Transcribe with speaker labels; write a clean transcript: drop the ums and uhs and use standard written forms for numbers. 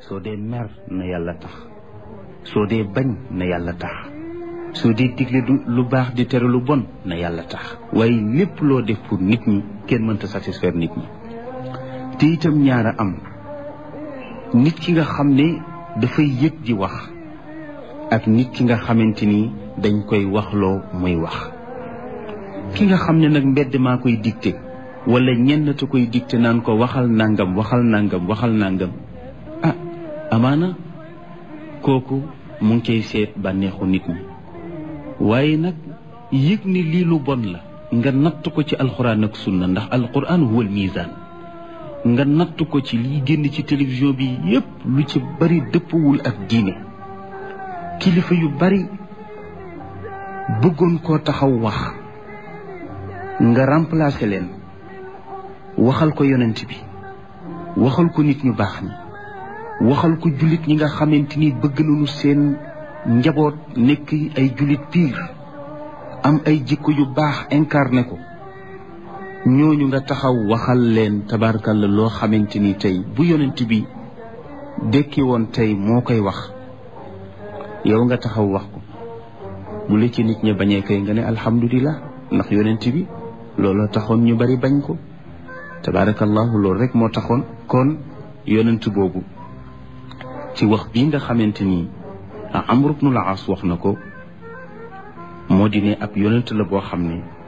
Speaker 1: soo dee mer na yàlla tax soo dee bañ na yàlla tax soo dee digle lu baax di tere lu bon na yàlla tax waaye lépp loo def pour nit ñi kenn mënta satisfaire nit ñi. te itam ñaara am nit ki nga xam ne dafay yëg di wax ak nit ki nga xamante ni dañ koy waxloo muy wax. ki nga xam ne nag mbedd maa koy dicté wala ñenn te koy dicté naan ko waxal nangam waxal nangam waxal nangam ah amaana kooku mu ngi koy seet bànneexu nit ñi. waaye nag yëg ni lii lu bon la nga natt ko ci alxuraan ak sunna ndax alxuraan huwal miisaan nga natt ko ci liy génn ci télévision bi yépp lu ci bari dëppwul ak diine. kilifa yu bari bëggoon koo taxaw wax nga remplacer leen waxal ko yonent bi waxal ko nit ñu baax ñi waxal ko jullit ñi nga xamante ni bëgg nañu seen njaboot nekk ay jullit piir am ay jikko yu baax incarné ko ñooñu nga taxaw waxal leen tabarkalla loo xamante ni tey bu yonent bi dekki woon tey moo koy wax yow nga taxaw wax ko bu la ci nit ña bañee kay nga ne alhamdulillah ndax yonent bi looloo taxoon ñu bari bañ ko tabarakallahu loolu rek moo taxoon. kon yonent boobu ci wax bii nga xamante ni Amr ibnul Aas wax na ko moo di ne ab yonent la boo xam ne